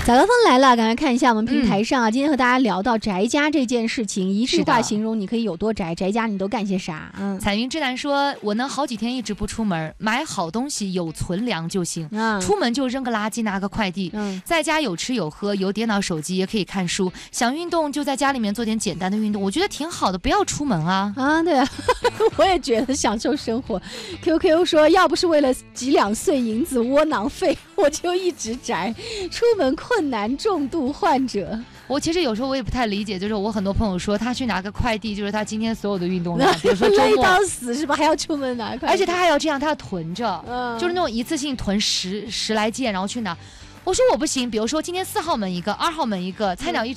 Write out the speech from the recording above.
早高峰来了，赶快看一下我们平台上啊，今天和大家聊到宅家这件事情，一句话形容你可以有多宅，宅家你都干些啥？ 彩云之南说，我能好几天一直不出门，买好东西有存粮就行，出门就扔个垃圾拿个快递，在家有吃有喝，有电脑手机也可以看书，想运动就在家里面做点简单的运动，我觉得挺好的，不要出门啊。 对啊，我也觉得享受生活。QQ 说，要不是为了几两碎银子窝囊废，我就一直宅，出门困难重度患者。 我其实有时候我也不太理解，就是我很多朋友说他去拿个快递，就是他今天所有的运动量，比如说周末累到死是吧？还要出门拿快递， 而且他还要这样，他要囤着，就是那种一次性囤十来件，然后去拿。我说我不行，比如说今天4号门一个，2号门一个，菜鸟一